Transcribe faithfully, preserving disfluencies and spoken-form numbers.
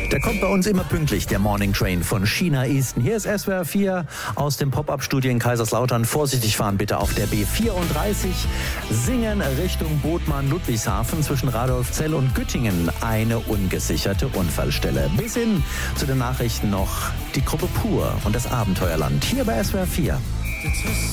Der kommt bei uns immer pünktlich, der Morning Train von China Eastern. Hier ist S W R vier aus dem Pop-Up-Studio in Kaiserslautern. Vorsichtig fahren bitte auf der B vierunddreißig. Singen Richtung Bodmann-Ludwigshafen zwischen Radolfzell und Güttingen. Eine ungesicherte Unfallstelle. Bis hin zu den Nachrichten noch die Gruppe Pur und das Abenteuerland. Hier bei S W R vier.